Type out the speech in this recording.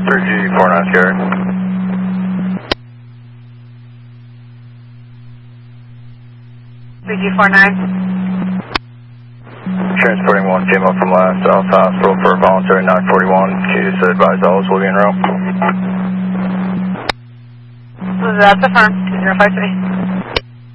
3G49 Sierra. Transporting 1 came up from last South Hospital for a voluntary 941. Can you just advise all will be en route? That's affirmed, 2053.